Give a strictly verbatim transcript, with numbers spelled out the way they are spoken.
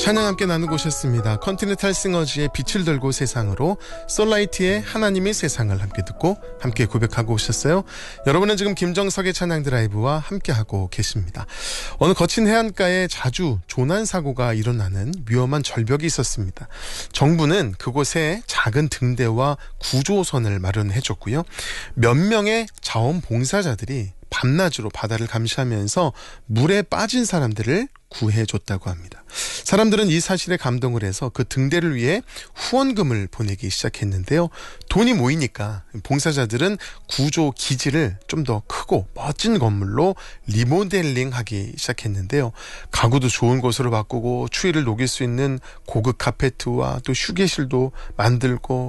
찬양 함께 나누고 오셨습니다. 컨티넨탈 싱어즈의 빛을 들고 세상으로, 솔라이트의 하나님의 세상을 함께 듣고 함께 고백하고 오셨어요. 여러분은 지금 김정석의 찬양 드라이브와 함께하고 계십니다. 어느 거친 해안가에 자주 조난사고가 일어나는 위험한 절벽이 있었습니다. 정부는 그곳에 작은 등대와 구조선을 마련해줬고요. 몇 명의 자원봉사자들이 밤낮으로 바다를 감시하면서 물에 빠진 사람들을 구해줬다고 합니다. 사람들은 이 사실에 감동을 해서 그 등대를 위해 후원금을 보내기 시작했는데요. 돈이 모이니까 봉사자들은 구조 기지를 좀 더 크고 멋진 건물로 리모델링하기 시작했는데요. 가구도 좋은 곳으로 바꾸고 추위를 녹일 수 있는 고급 카페트와 또 휴게실도 만들고